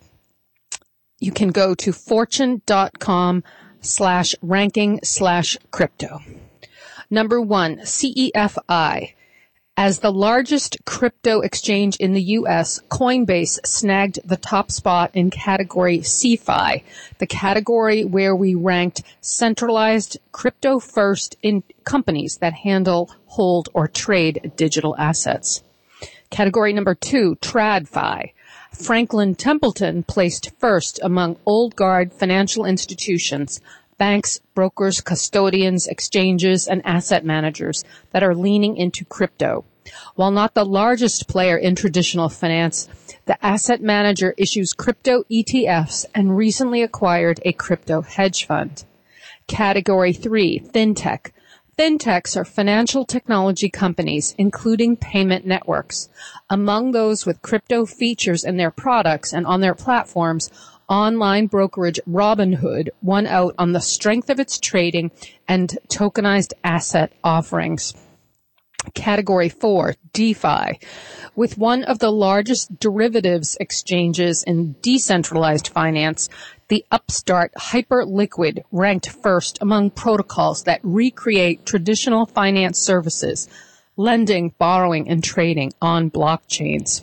you can go to fortune.com slash ranking slash crypto. Number one, C E F I. As the largest crypto exchange in the U S, Coinbase snagged the top spot in category C F I, the category where we ranked centralized crypto first in companies that handle, hold, or trade digital assets. Category number two, TradFi. Franklin Templeton placed first among old guard financial institutions, banks, brokers, custodians, exchanges, and asset managers that are leaning into crypto. While not the largest player in traditional finance, the asset manager issues crypto E T Fs and recently acquired a crypto hedge fund. Category three, FinTech. Fintechs are financial technology companies, including payment networks. Among those with crypto features in their products and on their platforms, online brokerage Robinhood won out on the strength of its trading and tokenized asset offerings. Category four, DeFi. With one of the largest derivatives exchanges in decentralized finance, the upstart Hyperliquid ranked first among protocols that recreate traditional finance services, lending, borrowing, and trading on blockchains.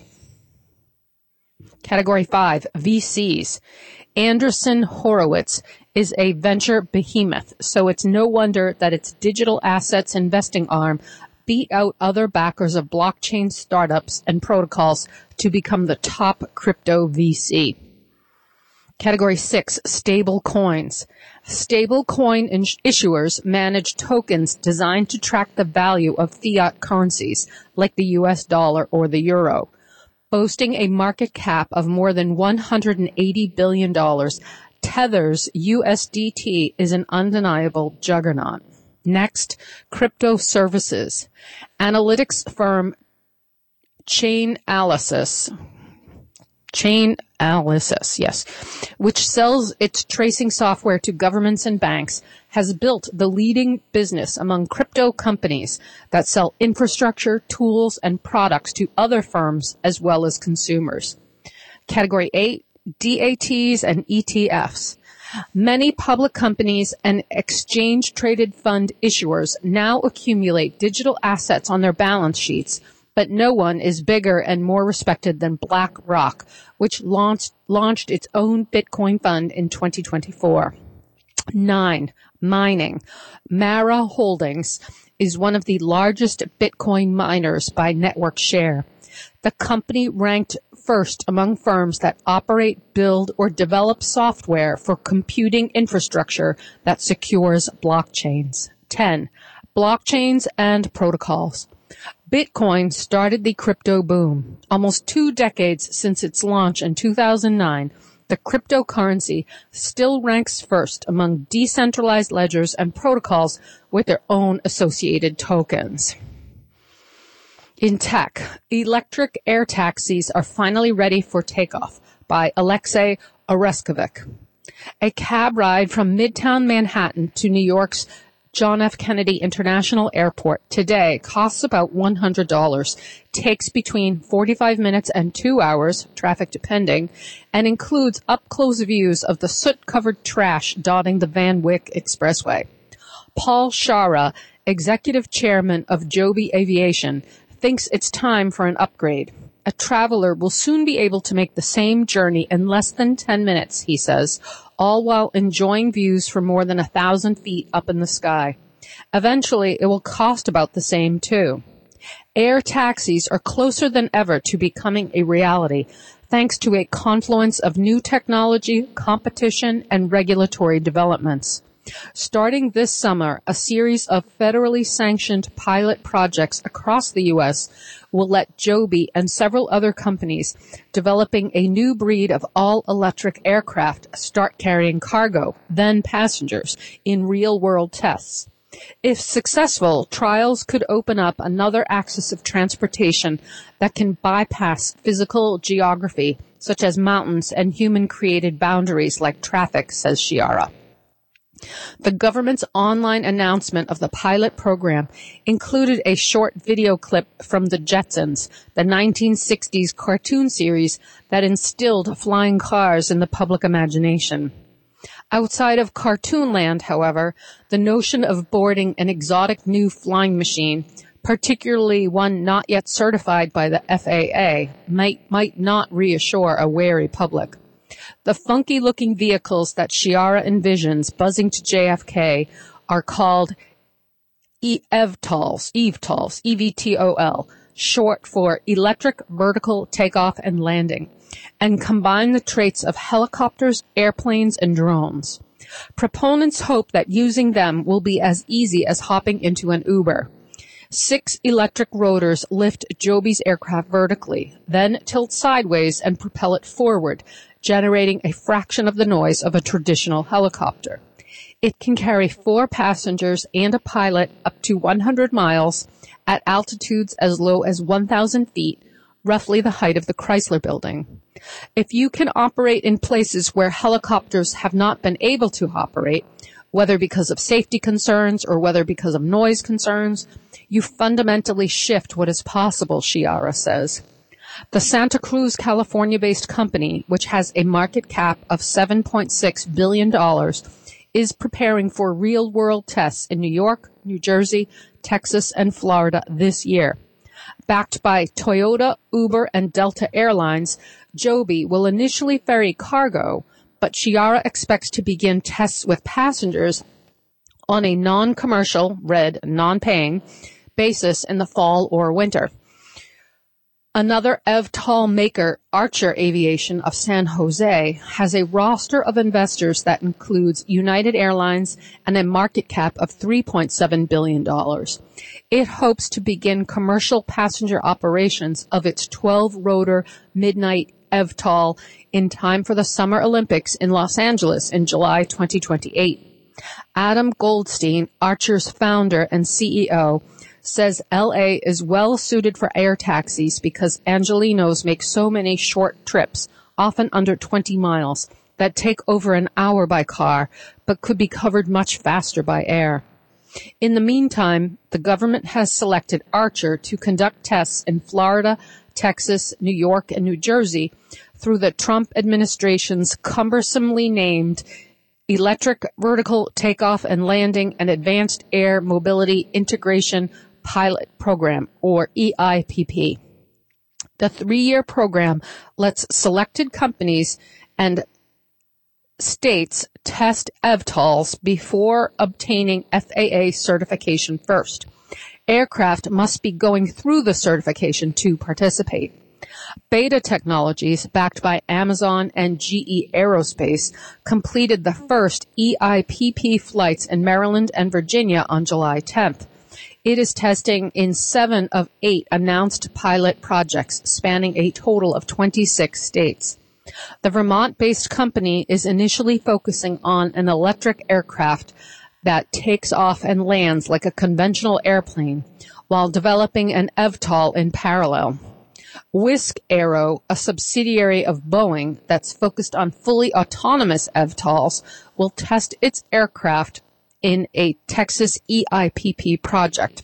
Category five, V Cs. Andreessen Horowitz is a venture behemoth, so it's no wonder that its digital assets investing arm beat out other backers of blockchain startups and protocols to become the top crypto V C. Category six, stable coins. Stable coin issuers manage tokens designed to track the value of fiat currencies like the U S dollar or the euro. Boasting a market cap of more than one hundred eighty billion dollars, Tether's U S D T is an undeniable juggernaut. Next, crypto services. Analytics firm Chainalysis, Chainalysis, yes, which sells its tracing software to governments and banks, has built the leading business among crypto companies that sell infrastructure, tools, and products to other firms as well as consumers. Category eight, D A Ts and E T Fs. Many public companies and exchange-traded fund issuers now accumulate digital assets on their balance sheets, but no one is bigger and more respected than BlackRock, which launched, launched its own Bitcoin fund in twenty twenty-four. Nine, mining. Mara Holdings is one of the largest Bitcoin miners by network share. The company ranked first among firms that operate, build, or develop software for computing infrastructure that secures blockchains. ten. Blockchains and protocols. Bitcoin started the crypto boom. Almost two decades since its launch in two thousand nine, the cryptocurrency still ranks first among decentralized ledgers and protocols with their own associated tokens. In tech, electric air taxis are finally ready for takeoff by Alexei Oreskovic. A cab ride from Midtown Manhattan to New York's John F. Kennedy International Airport today costs about one hundred dollars, takes between forty-five minutes and two hours, traffic depending, and includes up-close views of the soot-covered trash dotting the Van Wyck Expressway. Paul Shara, executive chairman of Joby Aviation, thinks it's time for an upgrade. A traveler will soon be able to make the same journey in less than ten minutes, he says, all while enjoying views from more than a thousand feet up in the sky. Eventually, it will cost about the same, too. Air taxis are closer than ever to becoming a reality, thanks to a confluence of new technology, competition, and regulatory developments. Starting this summer, a series of federally sanctioned pilot projects across the U S will let Joby and several other companies developing a new breed of all-electric aircraft start carrying cargo, then passengers, in real-world tests. If successful, trials could open up another axis of transportation that can bypass physical geography, such as mountains and human-created boundaries like traffic, says Chiara. The government's online announcement of the pilot program included a short video clip from the Jetsons, the nineteen sixties cartoon series that instilled flying cars in the public imagination. Outside of Cartoonland, however, the notion of boarding an exotic new flying machine, particularly one not yet certified by the F A A, might, might not reassure a wary public. The funky-looking vehicles that Chiara envisions buzzing to J F K are called E V TOLs, E V TOLs, E V T O L, short for Electric Vertical Takeoff and Landing, and combine the traits of helicopters, airplanes, and drones. Proponents hope that using them will be as easy as hopping into an Uber. Six electric rotors lift Joby's aircraft vertically, then tilt sideways and propel it forward, generating a fraction of the noise of a traditional helicopter. It can carry four passengers and a pilot up to one hundred miles at altitudes as low as one thousand feet, roughly the height of the Chrysler Building. If you can operate in places where helicopters have not been able to operate, whether because of safety concerns or whether because of noise concerns, you fundamentally shift what is possible, Chiara says. The Santa Cruz, California-based company, which has a market cap of seven point six billion dollars, is preparing for real-world tests in New York, New Jersey, Texas, and Florida this year. Backed by Toyota, Uber, and Delta Airlines, Joby will initially ferry cargo, but Chiara expects to begin tests with passengers on a non-commercial, red, non-paying basis in the fall or winter. Another E V TOL maker, Archer Aviation of San Jose, has a roster of investors that includes United Airlines and a market cap of three point seven billion dollars. It hopes to begin commercial passenger operations of its twelve-rotor Midnight E V TOL in time for the Summer Olympics in Los Angeles in July twenty twenty-eight. Adam Goldstein, Archer's founder and C E O, says L A is well suited for air taxis because Angelenos make so many short trips, often under twenty miles, that take over an hour by car, but could be covered much faster by air. In the meantime, the government has selected Archer to conduct tests in Florida, Texas, New York, and New Jersey through the Trump administration's cumbersomely named Electric Vertical Takeoff and Landing and Advanced Air Mobility Integration Pilot Program, or E I P P. The three-year program lets selected companies and states test E V TOLs before obtaining F A A certification first. Aircraft must be going through the certification to participate. Beta Technologies, backed by Amazon and G E Aerospace, completed the first E I P P flights in Maryland and Virginia on July tenth. It is testing in seven of eight announced pilot projects spanning a total of twenty-six states. The Vermont-based company is initially focusing on an electric aircraft that takes off and lands like a conventional airplane while developing an E V TOL in parallel. Whisk Aero, a subsidiary of Boeing that's focused on fully autonomous E V TOLs, will test its aircraft in a Texas E I P P project.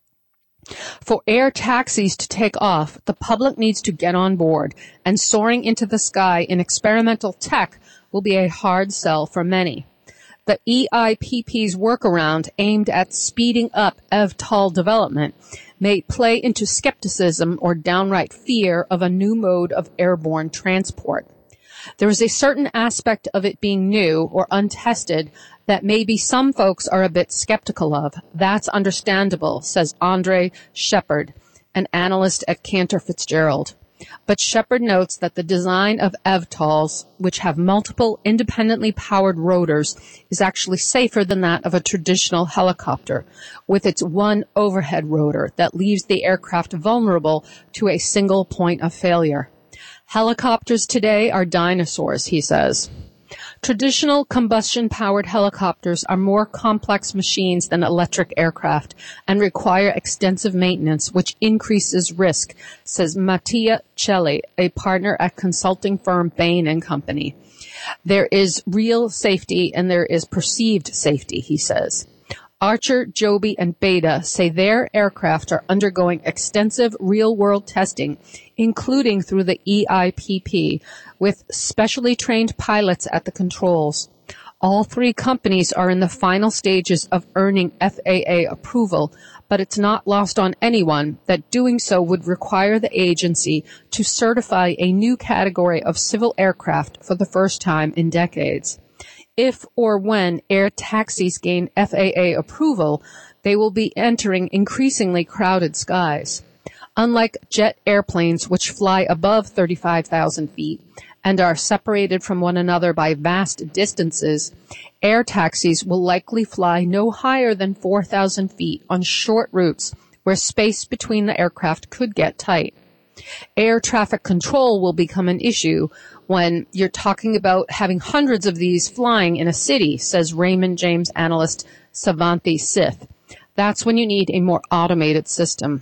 For air taxis to take off, the public needs to get on board, and soaring into the sky in experimental tech will be a hard sell for many. The E I P P's workaround aimed at speeding up eVTOL development may play into skepticism or downright fear of a new mode of airborne transport. There is a certain aspect of it being new or untested that maybe some folks are a bit skeptical of. That's understandable, says Andre Shepard, an analyst at Cantor Fitzgerald. But Shepard notes that the design of eVTOLs, which have multiple independently powered rotors, is actually safer than that of a traditional helicopter, with its one overhead rotor that leaves the aircraft vulnerable to a single point of failure. Helicopters today are dinosaurs, he says. Traditional combustion-powered helicopters are more complex machines than electric aircraft and require extensive maintenance, which increases risk, says Mattia Celli, a partner at consulting firm Bain and Company. There is real safety and there is perceived safety, he says. Archer, Joby, and Beta say their aircraft are undergoing extensive real-world testing, including through the E I P P, with specially trained pilots at the controls. All three companies are in the final stages of earning F A A approval, but it's not lost on anyone that doing so would require the agency to certify a new category of civil aircraft for the first time in decades. If or when air taxis gain F A A approval, they will be entering increasingly crowded skies. Unlike jet airplanes, which fly above thirty-five thousand feet and are separated from one another by vast distances, air taxis will likely fly no higher than four thousand feet on short routes where space between the aircraft could get tight. Air traffic control will become an issue when you're talking about having hundreds of these flying in a city, says Raymond James analyst Savanthi Sith. That's when you need a more automated system.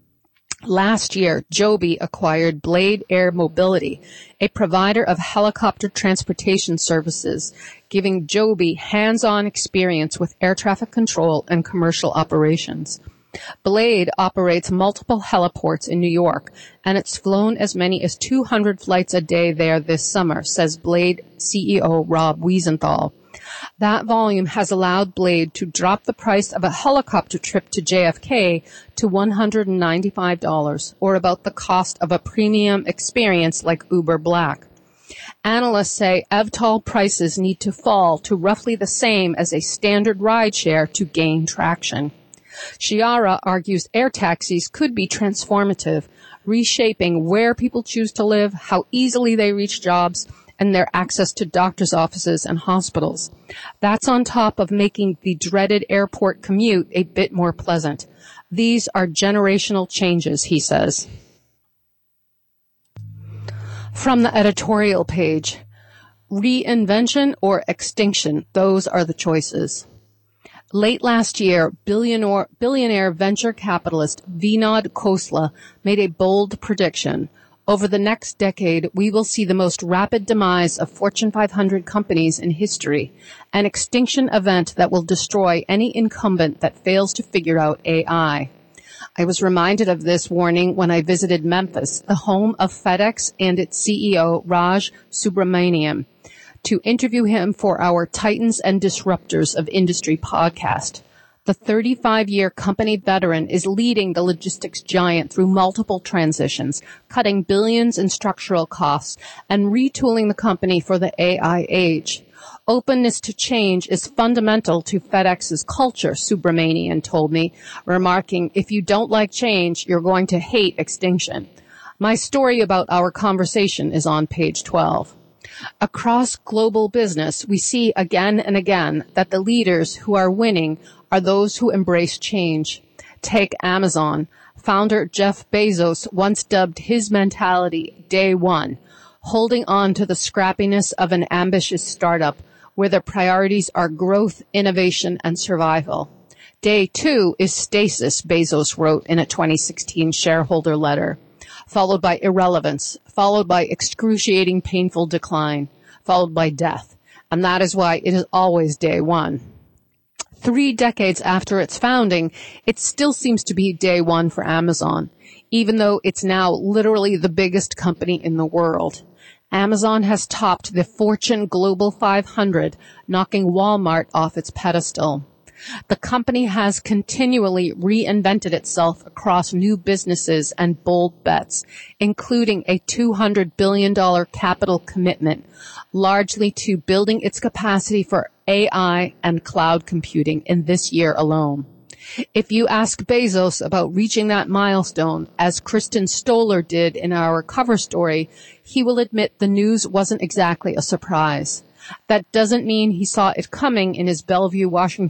Last year, Joby acquired Blade Air Mobility, a provider of helicopter transportation services, giving Joby hands-on experience with air traffic control and commercial operations. Blade operates multiple heliports in New York, and it's flown as many as two hundred flights a day there this summer, says Blade C E O Rob Wiesenthal. That volume has allowed Blade to drop the price of a helicopter trip to J F K to one hundred ninety-five dollars, or about the cost of a premium experience like Uber Black. Analysts say eVTOL prices need to fall to roughly the same as a standard rideshare to gain traction. Chiara argues air taxis could be transformative, reshaping where people choose to live, how easily they reach jobs, and their access to doctors' offices and hospitals. That's on top of making the dreaded airport commute a bit more pleasant. These are generational changes, he says. From the editorial page, reinvention or extinction, those are the choices. Late last year, billionaire, billionaire venture capitalist Vinod Khosla made a bold prediction. Over the next decade, we will see the most rapid demise of Fortune five hundred companies in history, an extinction event that will destroy any incumbent that fails to figure out A I. I was reminded of this warning when I visited Memphis, the home of FedEx and its C E O, Raj Subramaniam, to interview him for our Titans and Disruptors of Industry podcast. The thirty-five-year company veteran is leading the logistics giant through multiple transitions, cutting billions in structural costs, and retooling the company for the A I age. Openness to change is fundamental to FedEx's culture, Subramanian told me, remarking, if you don't like change, you're going to hate extinction. My story about our conversation is on page twelve. Across global business, we see again and again that the leaders who are winning are those who embrace change. Take Amazon. Founder Jeff Bezos once dubbed his mentality day one, holding on to the scrappiness of an ambitious startup where the priorities are growth, innovation, and survival. Day two is stasis, Bezos wrote in a twenty sixteen shareholder letter, followed by irrelevance, followed by excruciating painful decline, followed by death. And that is why it is always day one. Three decades after its founding, it still seems to be day one for Amazon, even though it's now literally the biggest company in the world. Amazon has topped the Fortune Global five hundred, knocking Walmart off its pedestal. The company has continually reinvented itself across new businesses and bold bets, including a two hundred billion dollars capital commitment, largely to building its capacity for A I and cloud computing in this year alone. If you ask Bezos about reaching that milestone, as Kristen Stoller did in our cover story, he will admit the news wasn't exactly a surprise. That doesn't mean he saw it coming in his Bellevue, Washington